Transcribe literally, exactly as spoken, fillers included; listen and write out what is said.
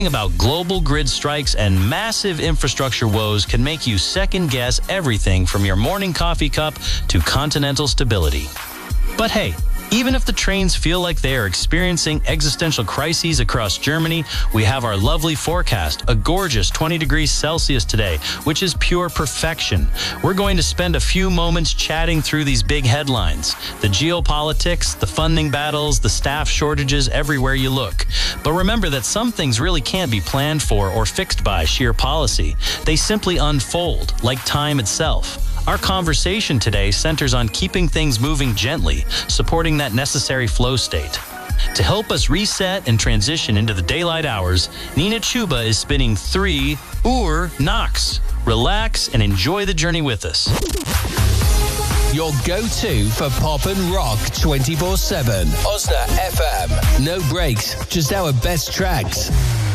About global grid strikes and massive infrastructure woes can make you second-guess everything from your morning coffee cup to continental stability. But hey, even if the trains feel like they are experiencing existential crises across Germany, we have our lovely forecast, a gorgeous twenty degrees Celsius today, which is pure perfection. We're going to spend a few moments chatting through these big headlines, the geopolitics, the funding battles, the staff shortages everywhere you look. But remember that some things really can't be planned for or fixed by sheer policy. They simply unfold, like time itself. Our conversation today centers on keeping things moving gently, supporting that necessary flow state. To help us reset and transition into the daylight hours, Nina Chuba is spinning three Uhr knocks. Relax and enjoy the journey with us. Your go-to for pop and rock twenty-four seven. Osna F M. No breaks, just our best tracks.